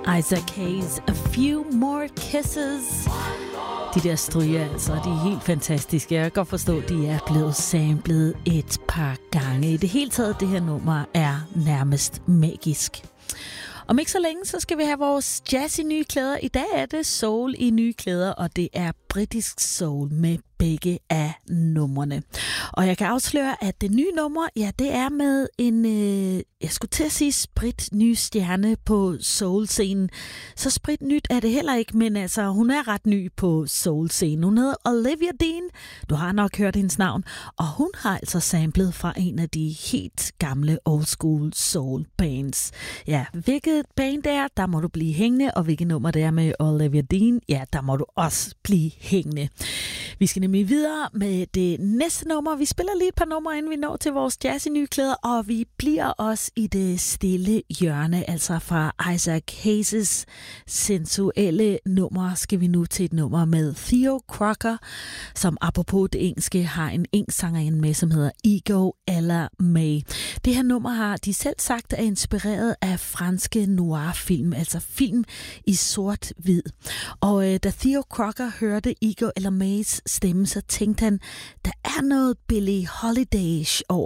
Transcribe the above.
Isaac Hayes, A Few More Kisses. De der stryger, altså, de er helt fantastiske. Jeg kan godt forstå, at de er blevet samlet et par gange. I det hele taget, det her nummer er nærmest magisk. Om ikke så længe, så skal vi have vores jazz i nye klæder. I dag er det soul i nye klæder, og det er britisk soul med begge af numrene. Og jeg kan afsløre, at det nye nummer, ja, det er med en, jeg skulle til at sige spritny stjerne på soul-scenen. Så spritnyt er det heller ikke, men altså, hun er ret ny på soul-scenen. Hun hedder Olivia Dean. Du har nok hørt hendes navn. Og hun har altså samlet fra en af de helt gamle old school soul bands. Ja, hvilket band det er, der må du blive hængende, og hvilket nummer det er med Olivia Dean, ja, der må du også blive hængende. Vi skal nemlig videre med det næste nummer. Vi spiller lige et par numre, inden vi når til vores jazz i nye klæder, og vi bliver også i det stille hjørne, altså fra Isaac Hayes' sensuelle nummer, skal vi nu til et nummer med Theo Crocker, som apropos det engelske har en engelsk sangerinde med, som hedder Ego Ella May. Det her nummer har de selv sagt er inspireret af franske noir-film, altså film i sort-hvid. Og da Theo Crocker hørte Ego Ella Mays stemme, så tænkte han, der er noget Billie Holiday over